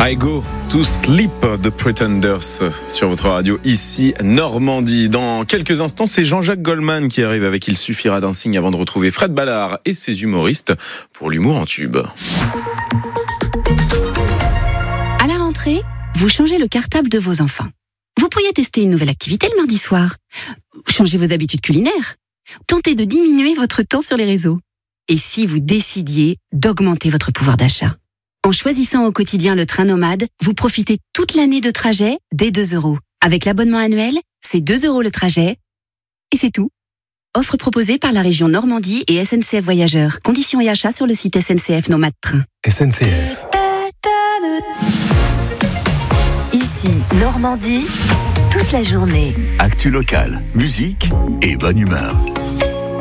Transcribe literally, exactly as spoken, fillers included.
I Go to Sleep, The Pretenders, sur votre radio, ici, Normandie. Dans quelques instants, c'est Jean-Jacques Goldman qui arrive avec Il suffira d'un signe avant de retrouver Fred Ballard et ses humoristes pour l'humour en tube. À la rentrée, vous changez le cartable de vos enfants. Vous pourriez tester une nouvelle activité le mardi soir. Changez vos habitudes culinaires. Tentez de diminuer votre temps sur les réseaux. Et si vous décidiez d'augmenter votre pouvoir d'achat? En choisissant au quotidien le train nomade, vous profitez toute l'année de trajet dès deux euros. Avec l'abonnement annuel, c'est deux euros le trajet. Et c'est tout. Offre proposée par la région Normandie et S N C F Voyageurs. Conditions et achats sur le site S N C F Nomade Train. S N C F. Ici, Normandie, toute la journée. Actu locale, musique et bonne humeur.